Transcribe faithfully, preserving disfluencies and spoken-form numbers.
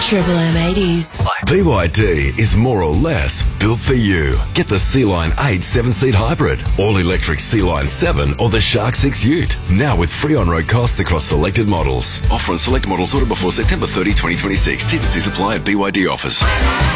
Triple M eighties. B Y D is more or less built for you. Get the Sea-Line eight seven-seat hybrid, all-electric Sea-Line seven or the Shark six Ute. Now with free on-road costs across selected models. Offer on select models ordered before September thirtieth, twenty twenty-six. T's and C's apply at B Y D offers.